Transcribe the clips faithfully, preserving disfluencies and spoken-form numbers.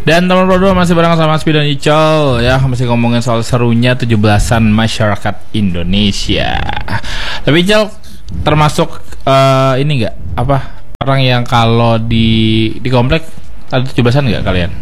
Dan teman berdua masih bareng sama Speed dan Icol ya, masih ngomongin soal serunya tujuh belasan masyarakat Indonesia. Tapi Icol termasuk uh, ini enggak apa orang yang kalau di di komplek ada tujuh belasan enggak kalian?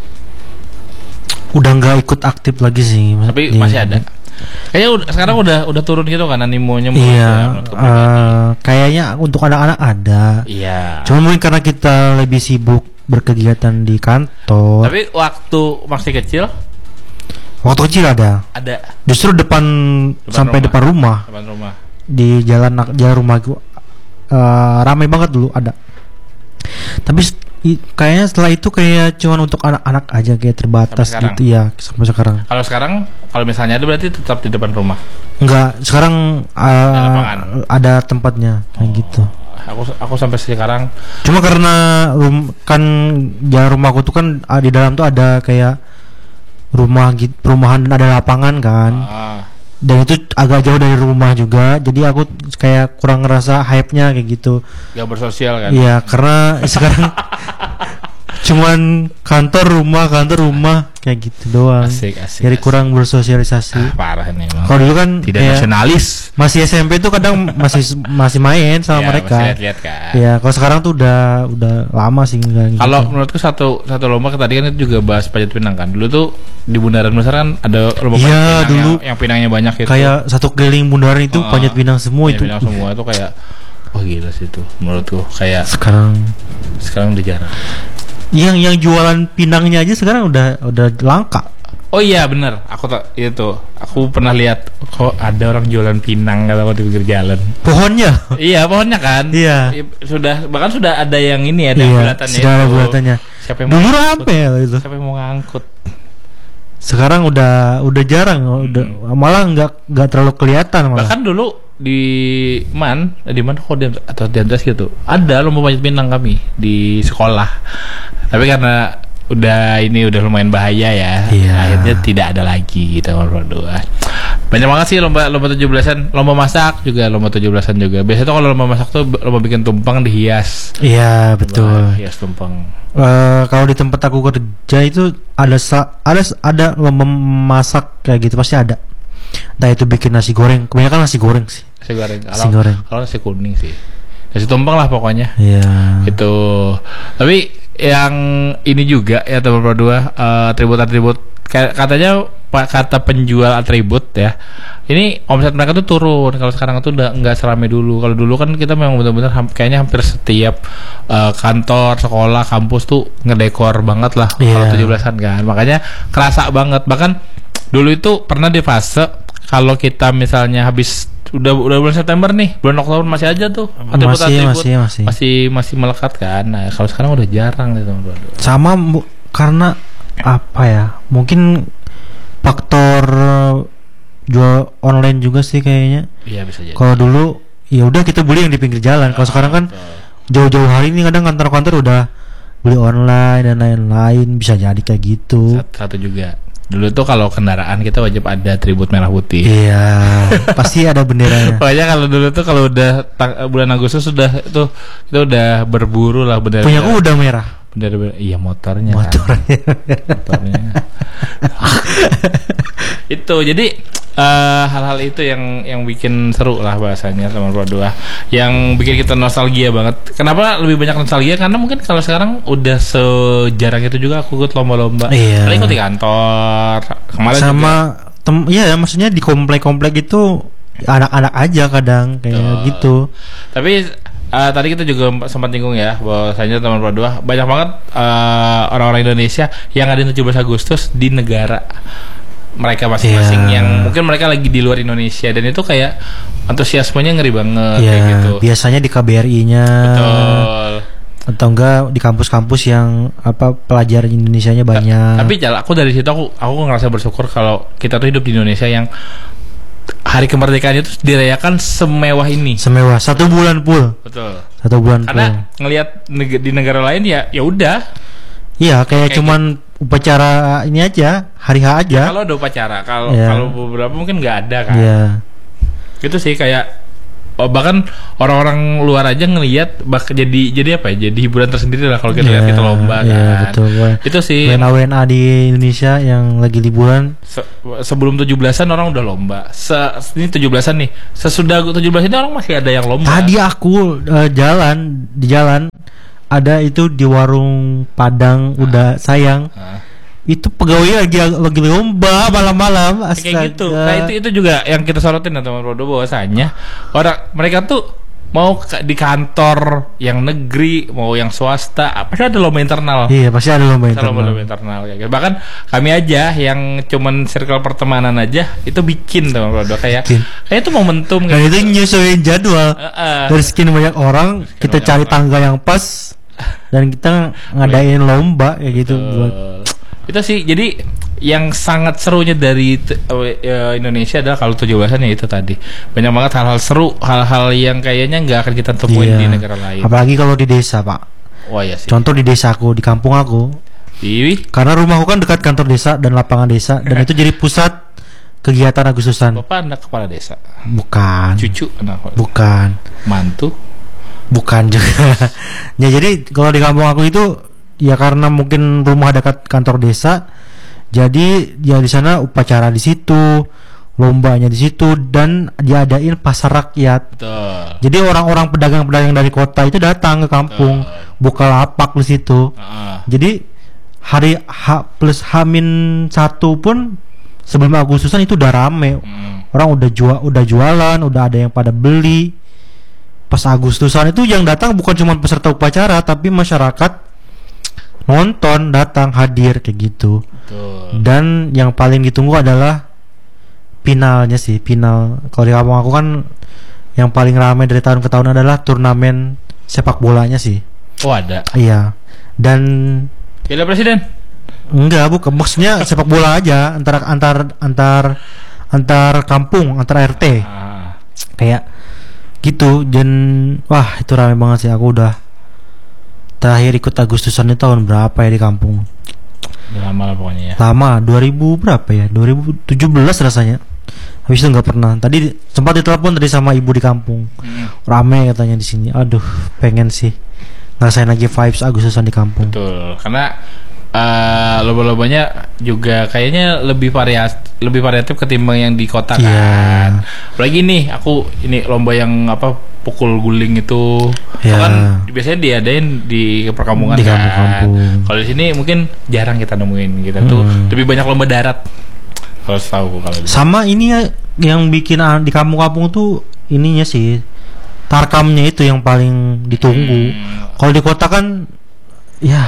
Udah nggak ikut aktif lagi sih. Tapi iya, masih ada. Kayaknya udah, sekarang udah udah turun gitu kan animonya. Iya. Uh, kayaknya untuk anak-anak ada. Iya. Cuma mungkin karena kita lebih sibuk berkegiatan di kantor. Tapi waktu masih kecil? Waktu kecil ada. Ada. Justru depan, depan sampai rumah. depan rumah. Depan rumah. Di jalan jalan rumahku uh, ramai banget dulu ada. Tapi i, kayaknya setelah itu kayak cuman untuk anak-anak aja kayak terbatas gitu ya sampai sekarang. Kalau sekarang kalau misalnya ada berarti tetap di depan rumah. Enggak, sekarang uh, ada tempatnya kayak oh. gitu. Aku aku sampai sekarang cuma karena rum, kan jalan rumahku tuh kan di dalam tuh ada kayak rumah gitu, perumahan dan ada lapangan kan. Ah. Dan itu agak jauh dari rumah juga, jadi aku kayak kurang ngerasa hype-nya kayak gitu. Gak bersosial kan? Iya, karena sekarang cuman kantor rumah kantor rumah kayak gitu doang. Asik, asik, jadi asik. kurang bersosialisasi. Ah, parah nih. Kalau dulu kan tidak nasionalis. Masih S M P tuh kadang masih masih main sama ya, mereka. Masih lihat-lihat kan. Ya, kalau sekarang tuh udah udah lama sih enggak. Kalau gitu. menurutku satu satu lomba tadi kan itu juga bahas Panjat Pinang kan. Dulu tuh di Bundaran Besar kan ada lomba ya, Panjat Pinang dulu yang, yang pinangnya banyak itu. Kayak satu keliling Bundaran itu uh, Panjat Pinang semua itu. Pinang semua itu kayak wah gila sih itu menurutku kayak sekarang sekarang udah jarang. Yang yang jualan pinangnya aja sekarang udah udah langka. Oh iya benar, aku tak itu. Aku pernah lihat kok ada orang jualan pinang kalau di pinggir jalan. Pohonnya? Iya pohonnya kan. Iya. Sudah bahkan sudah ada yang ini ada iya, yang bulatannya. Sudah ada bulatannya. Siapa yang dulu rampe ya itu. Siapa yang mau ngangkut? Sekarang udah udah jarang, hmm. udah malah nggak nggak terlalu kelihatan malah. Bahkan dulu di man di mana kok di, atau di atas gitu ada lomba panjat pinang kami di sekolah. Tapi karena udah ini udah lumayan bahaya ya, iya. akhirnya tidak ada lagi gitu berdua. Banyak banget sih lomba lomba tujuh belasan, lomba masak juga lomba tujuh belasan juga. Biasanya tuh kalau lomba masak tuh lomba bikin tumpeng dihias. Iya betul. Lomba hias tumpeng. Uh, kalau di tempat aku kerja itu ada sa- ada ada lomba masak kayak gitu pasti ada. Nah itu bikin nasi goreng, kebanyakan nasi goreng sih. Nasi goreng. Nasi goreng. Kalau nasi kuning sih. Nasi tumpeng lah pokoknya. Iya. Itu. Tapi yang ini juga ya teman berdua uh, atribut-atribut katanya pak kata penjual atribut ya. Ini omset mereka tuh turun. Kalau sekarang tuh udah nggak seramai dulu. Kalau dulu kan kita memang benar-benar ham- kayaknya hampir setiap uh, kantor, sekolah, kampus tuh ngedekor banget lah yeah. Kalau tujuh belasan kan. Makanya kerasa banget. Bahkan dulu itu pernah di fase kalau kita misalnya habis udah udah bulan September nih, bulan Oktober masih aja tuh atribut-atribut masih, masih masih masih melekat kan. Nah, kalau sekarang udah jarang nih teman-teman. Sama bu, karena apa ya? Mungkin faktor jual online juga sih kayaknya. Iya bisa jadi. Kalau dulu ya udah kita beli yang di pinggir jalan. Kalau sekarang kan betul. Jauh-jauh hari ini kadang kantor-kantor udah beli online dan lain-lain, bisa jadi kayak gitu. Satu, satu juga. Dulu tuh kalau kendaraan kita wajib ada atribut merah putih. Iya, pasti ada benderanya. Pokoknya kalau dulu tuh kalau udah tang- bulan Agustus sudah itu kita udah berburu lah bendera. Punya aku udah merah. Bendera, iya motornya. Motornya. Kan. motornya. Itu jadi uh, hal-hal itu yang yang bikin seru lah bahasanya teman berdua. Yang bikin kita nostalgia banget. Kenapa lebih banyak nostalgia? Karena mungkin kalau sekarang udah sejarang itu juga aku ikut lomba-lomba. Iya. Saya ikut di kantor. Kemarin sama tem- iya maksudnya di komplek-komplek itu anak-anak aja kadang kayak uh, gitu. Tapi uh, tadi kita juga sempat nyinggung ya bahwasanya teman berdua banyak banget uh, orang-orang Indonesia yang ada tujuh belas Agustus di negara mereka masing-masing yeah. Yang mungkin mereka lagi di luar Indonesia dan itu kayak antusiasmenya ngeri banget yeah. Kayak gitu. Biasanya di K B R I-nya. Betul. Atau enggak di kampus-kampus yang apa pelajar Indonesianya banyak. Tapi jalan aku dari situ aku aku ngerasa bersyukur kalau kita tuh hidup di Indonesia yang hari kemerdekaan itu dirayakan semewah ini. Semewah satu bulan full. Betul. Satu bulan full. Karena ngelihat neg- di negara lain ya ya udah. Iya kayak, kayak cuman gitu. Upacara ini aja hari H aja. Ya, kalau ada upacara, kalau yeah. Kalau beberapa mungkin nggak ada kan. Iya. Gitu sih kayak oh, bahkan orang-orang luar aja ngelihat bak jadi jadi apa ya? Jadi hiburan tersendiri lah kalau kita yeah, lihat kita lomba yeah, kan. Betul. Itu sih. W N A W N A di Indonesia yang lagi liburan. Se- sebelum tujuh belasan orang udah lomba. Se- ini tujuh belasan nih. Sesudah tujuh belas ini orang masih ada yang lomba. Tadi aku uh, jalan di jalan ada itu di warung Padang ah. udah sayang. Ah. Itu pegawai lagi lagi lomba malam-malam. Kayak gitu. Nah itu itu juga yang kita sorotin ya teman Rodo, bahwasanya orang mereka tuh mau di kantor yang negeri mau yang swasta pasti ada lomba internal. Iya pasti ada lomba internal. Lomba, lomba internal kayak gitu. Bahkan kami aja yang cuman circle pertemanan aja itu bikin teman Rodo kayak bikin. Kayak itu momentum. Dan itu gitu. Nyesuaiin jadwal. Uh, uh. Dari sekian banyak orang sekian kita banyak cari orang. Tangga yang pas dan kita ngadain lomba kayak gitu buat. Itu sih jadi yang sangat serunya dari uh, Indonesia adalah kalau tujuh belasan ya itu tadi banyak banget hal-hal seru, hal-hal yang kayaknya nggak akan kita temuin iya. di negara lain. Apalagi kalau di desa pak. Oh iya sih. Contoh di desaku, di kampung aku. Di? Karena rumahku kan dekat kantor desa dan lapangan desa dan itu jadi pusat kegiatan Agustusan. Bapak anak kepala desa? Bukan. Cucu anak? Bukan. Mantu? Bukan juga. Ya jadi kalau di kampung aku itu ya karena mungkin rumah dekat kantor desa, jadi ya di sana upacara di situ, lombanya di situ dan diadain pasar rakyat. Betul. Jadi orang-orang pedagang-pedagang dari kota itu datang ke kampung, Betul. buka lapak di situ. Uh. Jadi hari H plus H min satu pun sebelum Agustusan itu udah rame, hmm. orang udah jual, udah jualan, udah ada yang pada beli. Pas Agustusan itu yang datang bukan cuma peserta upacara, tapi masyarakat nonton, datang, hadir kayak gitu. Betul. Dan yang paling ditunggu adalah finalnya sih, final. Kalau di kampung aku kan yang paling ramai dari tahun ke tahun adalah turnamen sepak bolanya sih. Oh ada. Iya. Dan Piala Presiden? Enggak, bukan. Maksudnya sepak bola aja antar antar antar antar kampung, antar R T. Ah. Kayak gitu. Dan wah, itu ramai banget sih. Aku udah terakhir ikut Agustusan itu tahun berapa ya di kampung? Lama lah pokoknya ya. Lama, dua ribu berapa ya? dua ribu tujuh belas rasanya. Habis itu nggak pernah. Tadi sempat ditelepon tadi sama ibu di kampung. Hmm. Rame katanya di sini. Aduh, pengen sih ngerasain lagi vibes Agustusan di kampung. Betul. Karena uh, lomba-lombanya juga kayaknya lebih variatif, lebih variatif ketimbang yang di kota yeah. kan. Apalagi nih aku ini lomba yang apa pukul guling itu yeah. kan biasanya diadain di perkampungan di kan. Kampung. Kalau di sini mungkin jarang kita nemuin gitu hmm. tuh. Lebih banyak lomba darat. Kalau tahu kalau sama ini ya, yang bikin di kampung-kampung tuh ininya sih tarkamnya itu yang paling ditunggu. Hmm. Kalau di kota kan ya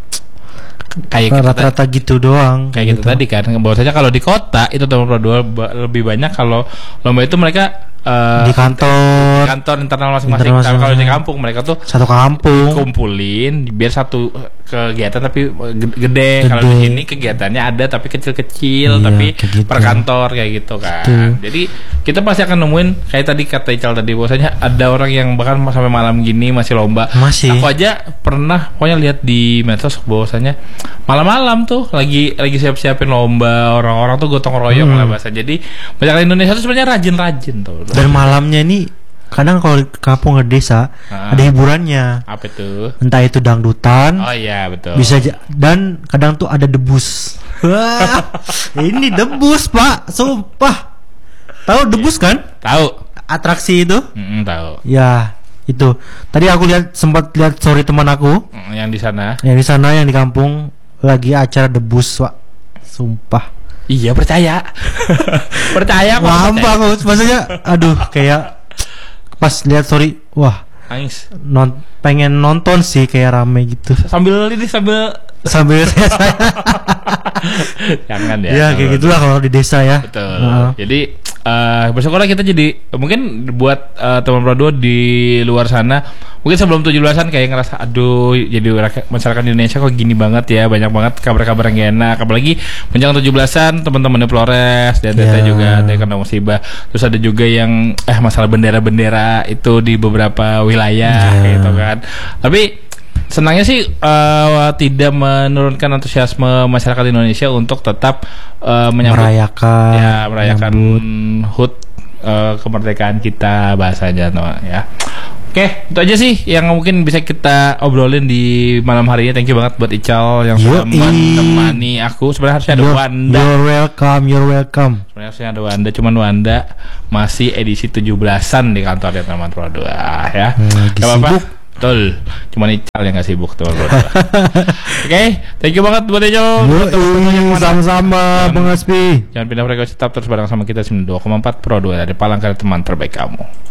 kayak rata-rata gitu doang. Kayak gitu, gitu tadi kan. Bahwasanya kalau di kota itu teman dua lebih banyak kalau lomba itu mereka uh, di kantor, di kantor internal masing-masing. Tapi kalau di kampung mereka tuh satu kampung kumpulin biar satu kegiatan tapi gede. gede. Kalau di sini kegiatannya ada tapi kecil-kecil, iya, tapi gitu. Per kantor kayak gitu kan. Tuh. Jadi kita pasti akan nemuin kayak tadi kata Ical tadi bahwasanya ada orang yang bahkan sampai malam gini masih lomba. Masih. Aku aja pernah pokoknya lihat di medsos bahwasanya malam-malam tuh lagi lagi siap-siapin lomba, orang-orang tuh gotong royong hmm. lah bahasa. Jadi banyak Indonesia tuh sebenarnya rajin-rajin tuh. Dan malamnya ini kadang kalau di kampung ke desa ah, ada hiburannya. Apa tuh? Entah itu dangdutan. Oh iya betul. Bisa j- dan kadang tuh ada debus. Wah, ini debus pak, sumpah. Tahu debus kan? Tahu. Atraksi itu? Mm, tahu. Ya itu. Tadi aku lihat sempat lihat story teman aku. Mm, yang di sana. Yang di sana yang di kampung lagi acara debus pak. Sumpah. Iya percaya. percaya kok. Wah, kok maksudnya aduh kayak pas lihat story wah nangis non pengen nonton sih kayak rame gitu sambil ini sambil sambil jangan ya ya kayak gitulah kalau di desa ya betul uh. Jadi uh, bersyukurlah kita jadi mungkin buat uh, teman Brodua di luar sana mungkin sebelum tujuh belasan kayak ngerasa aduh jadi masyarakat Indonesia kok gini banget ya banyak banget kabar-kabar yang gak enak apalagi menjelang tujuh belasan teman-teman di Flores dan yeah. juga ada yang kena musibah terus ada juga yang eh masalah bendera-bendera itu di beberapa wilayah yeah. gitu kan tapi senangnya sih uh, tidak menurunkan antusiasme masyarakat Indonesia untuk tetap uh, menyambut merayakan ya merayakan H U T uh, kemerdekaan kita bahasanya teman ya. Oke, itu aja sih yang mungkin bisa kita obrolin di malam hari ini. Thank you banget buat Ical yang sudah menemani aku. Sebenarnya harusnya ada you're, Wanda. You're welcome, you're welcome. Sebenarnya harusnya ada Wanda, cuman Wanda masih edisi tujuh belasan di kantornya teman Pro dua ya. Hmm, Gak apa-apa. Betul. Cuman Ical yang gak sibuk tuh. Oke, okay, thank you banget buat Ical. Sama-sama Bang Aspi. Jangan pindah frekuensi, tetap terus bareng sama kita sembilan puluh dua koma empat Pro dua dari Palangkaraya teman terbaik kamu.